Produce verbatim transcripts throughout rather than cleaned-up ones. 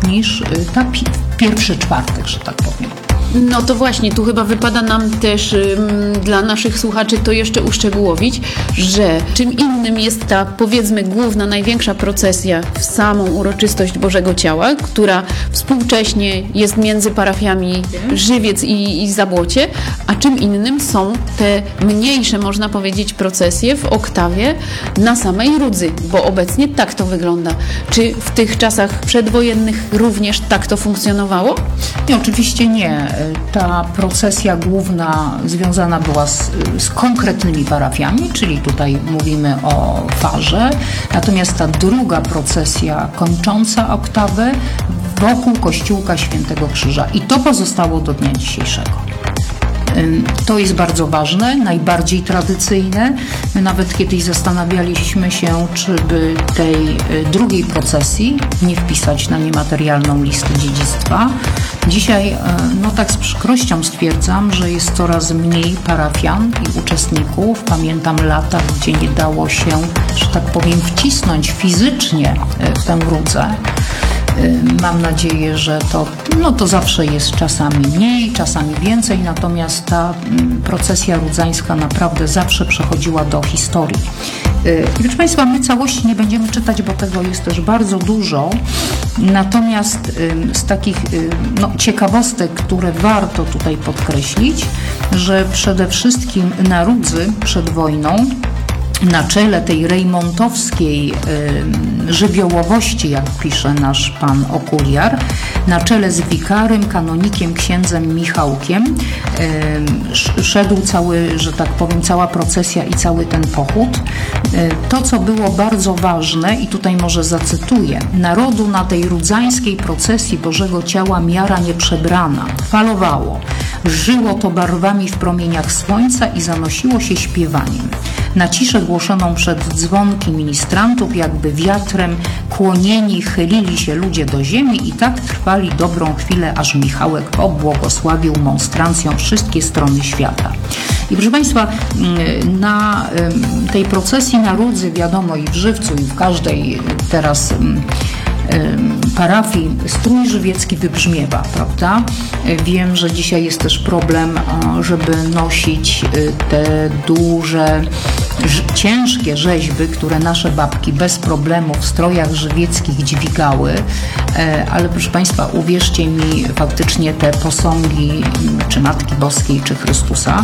niż ta pi- pierwszy czwartek, że tak powiem. No to właśnie, tu chyba wypada nam też ym, dla naszych słuchaczy to jeszcze uszczegółowić, że czym innym jest ta, powiedzmy, główna, największa procesja w samą uroczystość Bożego Ciała, która współcześnie jest między parafiami Żywiec i, i Zabłocie, a czym innym są te mniejsze, można powiedzieć, procesje w oktawie na samej Rudzy, bo obecnie tak to wygląda. Czy w tych czasach przedwojennych również tak to funkcjonowało? Nie, oczywiście nie. Ta procesja główna związana była z, z konkretnymi parafiami, czyli tutaj mówimy o farze, natomiast ta druga procesja kończąca oktawę wokół Kościółka Świętego Krzyża i to pozostało do dnia dzisiejszego. To jest bardzo ważne, najbardziej tradycyjne. My nawet kiedyś zastanawialiśmy się, czy by tej drugiej procesji nie wpisać na niematerialną listę dziedzictwa. Dzisiaj, no tak z przykrością stwierdzam, że jest coraz mniej parafian i uczestników. Pamiętam lata, gdzie nie dało się, że tak powiem, wcisnąć fizycznie w tę Rudzę. Mam nadzieję, że to, no to zawsze jest czasami mniej, czasami więcej, natomiast ta procesja rudzańska naprawdę zawsze przechodziła do historii. I proszę Państwa, my całości nie będziemy czytać, bo tego jest też bardzo dużo, natomiast z takich no, ciekawostek, które warto tutaj podkreślić, że przede wszystkim na Rudzy przed wojną na czele tej rejmontowskiej y, żywiołowości, jak pisze nasz pan Okuliar, na czele z wikarym, kanonikiem, księdzem Michałkiem y, szedł cały, że tak powiem, cała procesja i cały ten pochód. Y, to, co było bardzo ważne, i tutaj może zacytuję: narodu na tej rudzańskiej procesji Bożego Ciała miara nieprzebrana, falowało, żyło to barwami w promieniach słońca i zanosiło się śpiewaniem. Na ciszę głoszoną przed dzwonki ministrantów, jakby wiatrem kłonieni chylili się ludzie do ziemi i tak trwali dobrą chwilę, aż Michałek pobłogosławił monstrancją wszystkie strony świata. I proszę Państwa, na tej procesji na Rudzy, wiadomo, i w Żywcu, i w każdej teraz parafii strój żywiecki wybrzmiewa, prawda? Wiem, że dzisiaj jest też problem, żeby nosić te duże, ciężkie rzeźby, które nasze babki bez problemu w strojach żywieckich dźwigały, ale proszę Państwa, uwierzcie mi, faktycznie te posągi czy Matki Boskiej, czy Chrystusa,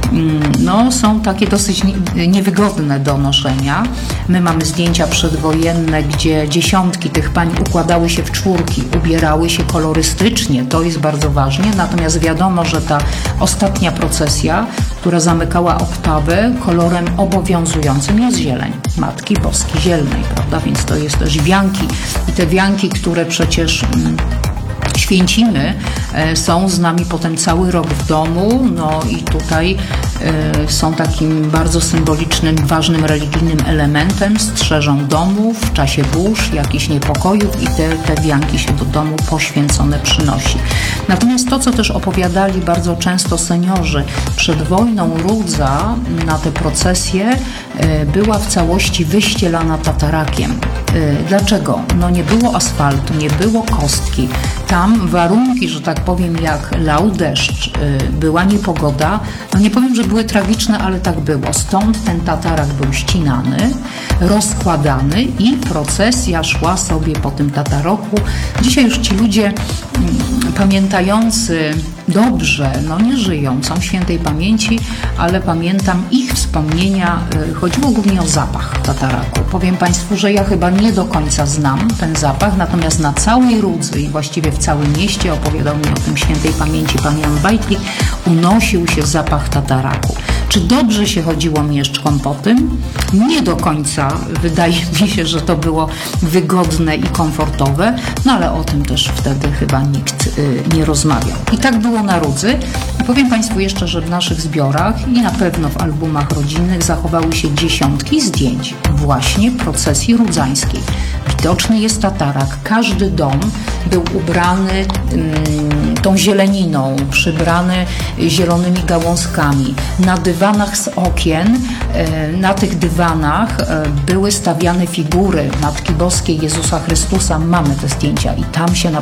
no są takie dosyć niewygodne do noszenia. My mamy zdjęcia przedwojenne, gdzie dziesiątki tych pań układały się w czwórki, ubierały się kolorystycznie, to jest bardzo ważne, natomiast wiadomo, że ta ostatnia procesja, która zamykała oktawę, kolorem obowiązującym jest zieleń, Matki Boskiej Zielnej, prawda, więc to jest też wianki i te wianki, które przecież mm, święcimy, są z nami potem cały rok w domu, no i tutaj y, są takim bardzo symbolicznym, ważnym religijnym elementem, strzeżą domów w czasie burz, jakichś niepokojów i te, te wianki się do domu poświęcone przynosi. Natomiast to, co też opowiadali bardzo często seniorzy, przed wojną Rudza na te procesje y, była w całości wyścielana tatarakiem. Y, dlaczego? No nie było asfaltu, nie było kostki. Tam warunki, że tak powiem, jak lał deszcz, była niepogoda, no nie powiem, że były tragiczne, ale tak było. Stąd ten tatarak był ścinany, rozkładany i procesja szła sobie po tym tataroku. Dzisiaj już ci ludzie mm, pamiętający dobrze, no nie żyją, są świętej pamięci, ale pamiętam ich wspomnienia, chodziło głównie o zapach tataraku. Powiem Państwu, że ja chyba nie do końca znam ten zapach, natomiast na całej Rudzy i właściwie w całym mieście, opowiadał mi o tym świętej pamięci pan Jan Bajtlik, unosił się zapach tataraku. Czy dobrze się chodziło mieszczkom po tym? Nie do końca. Wydaje mi się, że to było wygodne i komfortowe, no ale o tym też wtedy chyba nikt y, nie rozmawiał. I tak było na Rudzy. I powiem Państwu jeszcze, że w naszych zbiorach i na pewno w albumach rodzinnych zachowały się dziesiątki zdjęć właśnie procesji rudzańskiej. Widoczny jest tatarak. Każdy dom był ubrany mm, tą zieleniną, przybrany zielonymi gałązkami. Na dywanach z okien, e, na tych dywanach e, były stawiane figury Matki Boskiej, Jezusa Chrystusa. Mamy te zdjęcia i tam się na